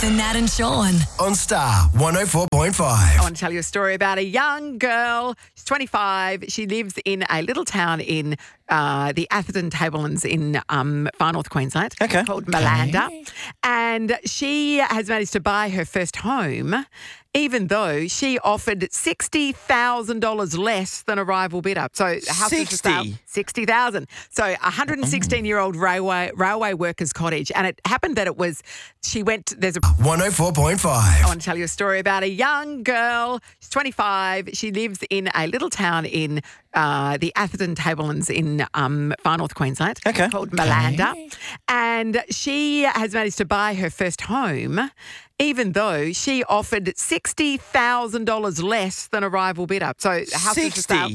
Nathan, Nat and Sean. On Star 104.5. I want to tell you a story about a young girl. She's 25. She lives in a little town in the Atherton Tablelands in far north Queensland called Malanda. And she has managed to buy her first home, even though she offered $60,000 less than a rival bidder. So the house was for sale, $60,000. So a 116-year-old railway worker's cottage. And it happened that there's a 104.5. I want to tell you a story about a young girl. She's 25. She lives in a little town in the Atherton Tablelands in far north Queensland called Malanda. And she has managed to buy her first home, even though she offered $60,000 less than a rival bidder. So the house was for sale,